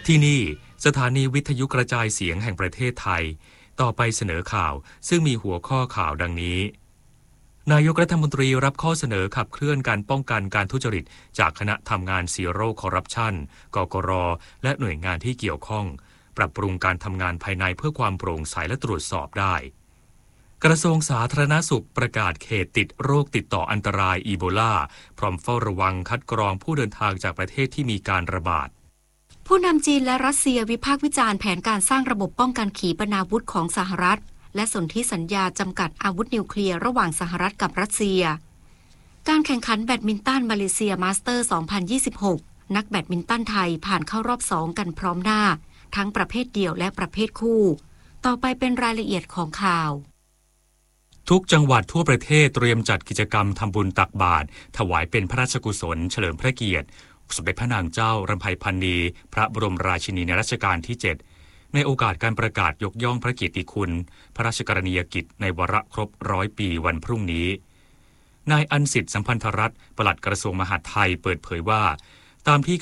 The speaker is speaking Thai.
ที่นี่สถานีวิทยุกระจายเสียงแห่งประเทศไทยต่อไปเสนอข่าวซึ่งมีหัวข้อข่าวดังนี้นายกรัฐมนตรีรับข้อเสนอขับเคลื่อนการป้องกันการทุจริตจากคณะทำงานซีโร่คอร์รัปชันกกร.และหน่วยงานที่เกี่ยวข้องปรับปรุงการทำงานภายในเพื่อความโปร่งใสและตรวจสอบได้กระทรวงสาธารณสุขประกาศเขตติดโรคติดต่ออันตรายอีโบลาพร้อมเฝ้าระวังคัดกรองผู้เดินทางจากประเทศที่มีการระบาดผู้นำจีนและรัสเซียวิพากษ์วิจารณ์แผนการสร้างระบบป้องกันขีปนาวุธของสหรัฐและสนธิสัญญาจำกัดอาวุธนิวเคลียร์ระหว่างสหรัฐกับรัสเซียการแข่งขันแบดมินตันมาเลเซียมาสเตอร์ 2026 นักแบดมินตันไทยผ่านเข้ารอบ 2 กันพร้อมหน้าทั้งประเภทเดี่ยวและประเภทคู่ต่อไปเป็นรายละเอียดของข่าวทุกจังหวัดทั่วประเทศเตรียมจัดกิจกรรมทำบุญตักบาตรถวายเป็นพระราชกุศลเฉลิมพระเกียรติสมเด็จพระนางเจ้ารำไพพรรณีพระบรมราชินีในรัชกาลที่ 7ในโอกาสการประกาศยกย่องพระเกียรติคุณพระราชกรณียกิจในวาระครบ100 ปีวันพรุ่งนี้นายอันสิทธิ์สัมพันธรัตน์ปลัดกระทรวงมหาดไทยเปิดเผยว่าตามที่